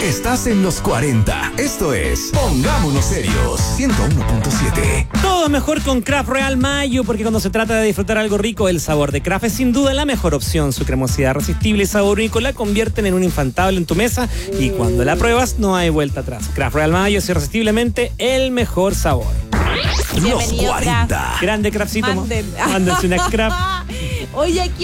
Estás en los 40. Esto es Pongámonos Serios 101.7. Todo es mejor con Kraft Real Mayo, porque cuando se trata de disfrutar algo rico, el sabor de Kraft es sin duda la mejor opción. Su cremosidad irresistible y sabor único la convierten en un infaltable en tu mesa, y cuando la pruebas no hay vuelta atrás. Kraft Real Mayo es irresistiblemente el mejor sabor. Los 40. Grande Kraftcito. Mándense una Kraft. Oye, aquí